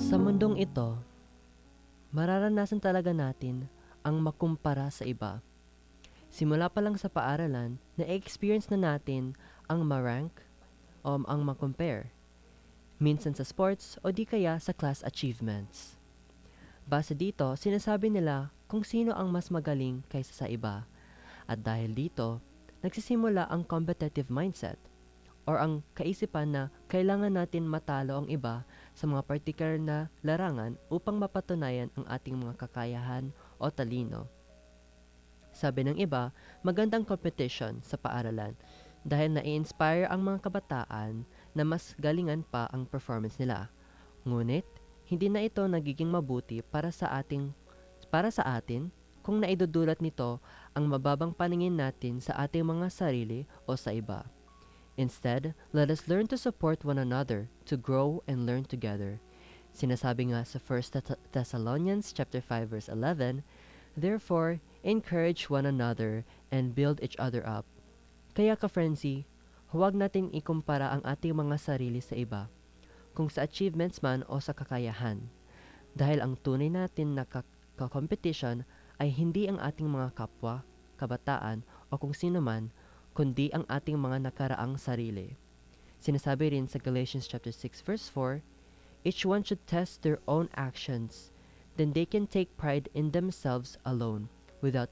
Sa mundong ito, mararanasan talaga natin ang makumpara sa iba. Simula pa lang sa paaralan, na-experience na natin ang ma-rank o ang ma-compare. Minsan sa sports o di kaya sa class achievements. Base dito, sinasabi nila kung sino ang mas magaling kaysa sa iba. At dahil dito, nagsisimula ang competitive mindset or ang kaisipan na kailangan natin matalo ang iba sa mga particular na larangan upang mapatunayan ang ating mga kakayahan o talino. Sabi ng iba, magandang competition sa paaralan dahil nai-inspire ang mga kabataan na mas galingan pa ang performance nila. Ngunit, hindi na ito nagiging mabuti para sa atin kung naidudulot nito ang mababang paningin natin sa ating mga sarili o sa iba. Instead, let us learn to support one another, to grow and learn together. Sinasabi nga sa 1 Thessalonians chapter 5 verse 11, therefore, encourage one another and build each other up. Kaya ka-friendsy, huwag nating ikumpara ang ating mga sarili sa iba, kung sa achievements man o sa kakayahan. Dahil ang tunay natin na competition ay hindi ang ating mga kapwa, kabataan o kung sino man, kundi ang ating mga nakaraang sarili. Sinasabi rin sa Galatians chapter 6 verse 4, each one should test their own actions, then they can take pride in themselves alone, without